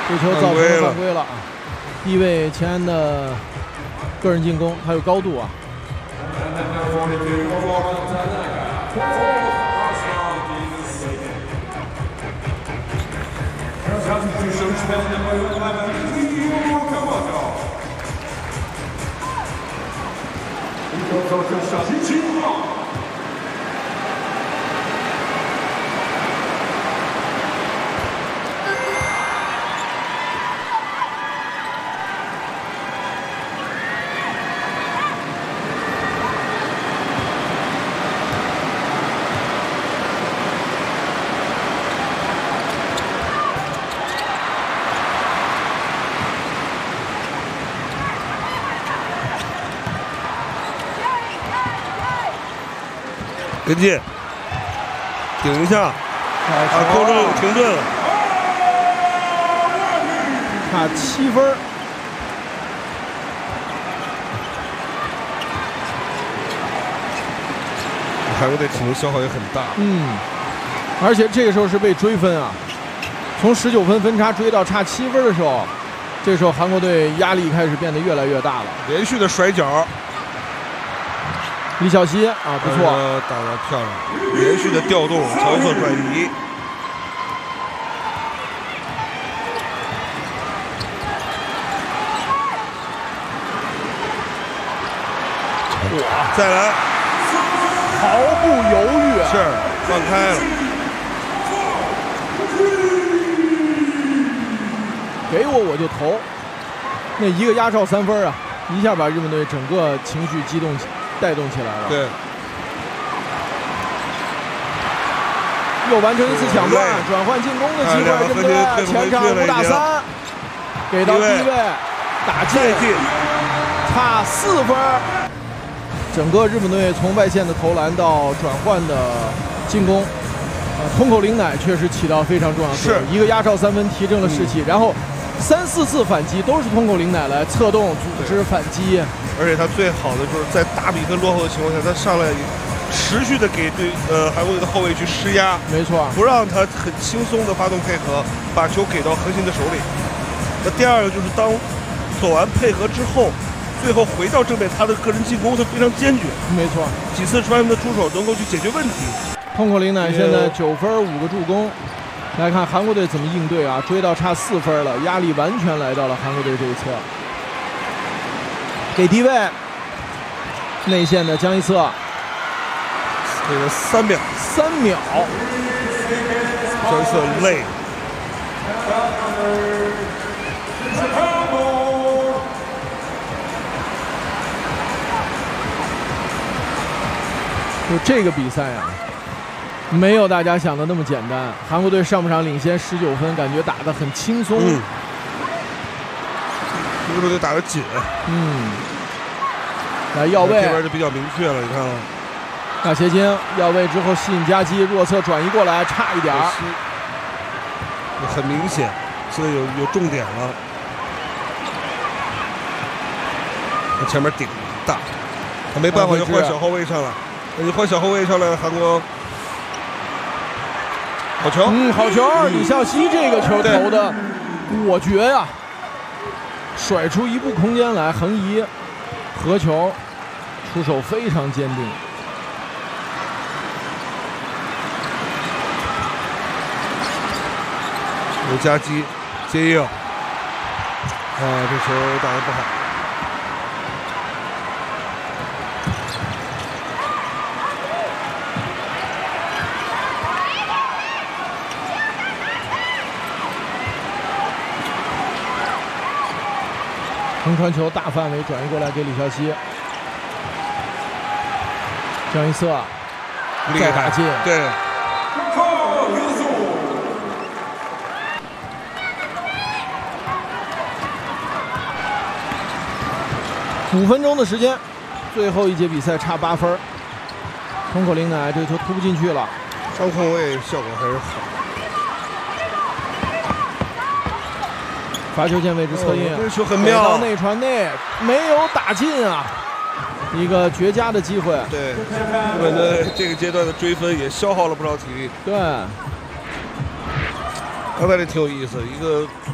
这球造成了犯规了啊！低位前安的个人进攻，还有高度啊。 跟进，顶一下，扣住停顿了， 差7分。 韩国队体能消耗也很大。 而且这个时候是被追分啊，从19分分差追到差7分的时候，这时候韩国队压力开始变得越来越大了。 连续的甩脚。 李晓溪啊，不错， 打得漂亮，连续的调动，角色转移。哇，再来， 毫不犹豫， 是放开了， 给我就投，那一个压哨3分啊，一下把日本队整个情绪激动起来。带动起来了， 对， 又完成一次抢断，转换进攻的机会，对不对？前场5打3，给到低位，打进，差4分。整个日本队从外线的投篮到转换的进攻，通口玲乃确实起到非常重要的作用，一个压哨3分提振了士气，然后3、4次反击都是通口玲乃来策动、组织反击。 而且他最好的就是在大比分落后的情况下，他上来持续的给韩国队的后卫去施压， 没错， 不让他很轻松的发动配合，把球给到核心的手里。那第二个就是当走完配合之后，最后回到正面，他的个人进攻是非常坚决， 没错， 几次传球的出手能够去解决问题。 通口玲乃现在9分5个助攻，来看韩国队怎么应对啊？追到差4分了，压力完全来到了韩国队这一侧。给低位，内线的江一策， 给了3秒，江一策累。 就这个比赛啊，没有大家想的那么简单。韩国队上半场领先19分，感觉打得很轻松。 日本队打得紧， 来要位， 这边就比较明确了，你看， 大斜经要位之后吸引夹击，弱侧转移过来，差一点儿， 很明显，现在有重点了。他前面顶大，他没办法就换小后卫上来，你换小后卫上来，韩国好球， 好球！李孝熙这个球投的果决呀。甩出一步空间来，横移合球，出手非常坚定。 有夹击，接应，这球打得不好。 横传球大范围转移过来给李孝熙，江一策再打进， 对。 5分钟的时间，最后一节比赛差8分。通口玲乃这球突不进去了， 双控卫效果还是好。 罚球线位置策应， 这球很妙， 到内传内没有打进啊，一个绝佳的机会。 对，日本的这个阶段的追分也消耗了不少体力。 对， 刚才这挺有意思，一个